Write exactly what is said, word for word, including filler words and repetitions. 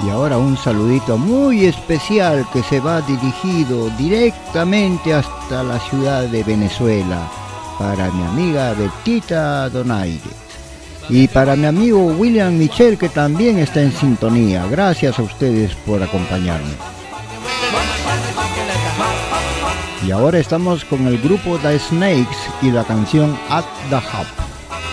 Y ahora un saludito muy especial que se va dirigido directamente hasta la ciudad de Venezuela para mi amiga Betita Donaire y para mi amigo William Michel, que también está en sintonía. Gracias a ustedes por acompañarme. Y ahora estamos con el grupo The Snakes y la canción At the Hub.